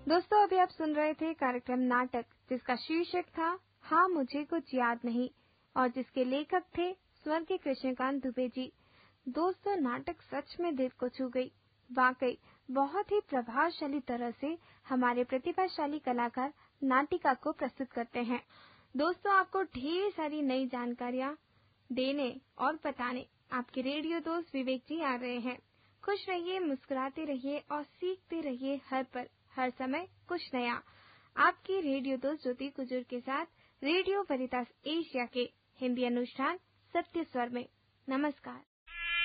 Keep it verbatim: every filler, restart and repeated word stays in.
दोस्तों अभी आप सुन रहे थे कार्यक्रम नाटक जिसका शीर्षक था हाँ मुझे कुछ याद नहीं और जिसके लेखक थे स्वर्गीय कृष्णकांत दुबे जी। दोस्तों नाटक सच में दिल को छू गई। वाकई बहुत ही प्रभावशाली तरह से हमारे प्रतिभाशाली कलाकार नाटिका को प्रस्तुत करते हैं। दोस्तों आपको ढेर सारी नई जानकारियाँ देने और बताने आपके रेडियो दोस्त विवेक जी आ रहे हैं। खुश रहिए, मुस्कुराते रहिए और सीखते रहिए हर पल हर समय कुछ नया। आपकी रेडियो दोस्त ज्योति कुजूर के साथ रेडियो वरितास एशिया के हिंदी अनुष्ठान सत्य स्वर में। नमस्कार।